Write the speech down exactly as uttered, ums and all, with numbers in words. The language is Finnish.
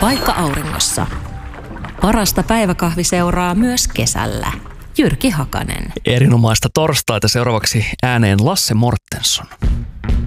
vaikka auringossa. Parasta päiväkahviseuraa myös kesällä. Jyrki Hakanen. Erinomaista torstaita, seuraavaksi ääneen Lasse Mortensson.